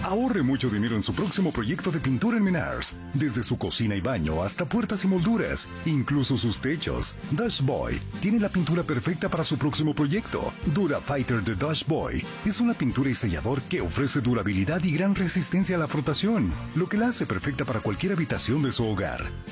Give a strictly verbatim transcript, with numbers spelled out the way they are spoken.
Ahorre mucho dinero en su próximo proyecto de pintura en Menards. Desde su cocina y baño hasta puertas y molduras, incluso sus techos. Dutch Boy tiene la pintura perfecta para su próximo proyecto. Dura Fighter de Dutch Boy es una pintura y sellador que ofrece durabilidad y gran resistencia a la frotación, lo que la hace perfecta para cualquier habitación de su hogar.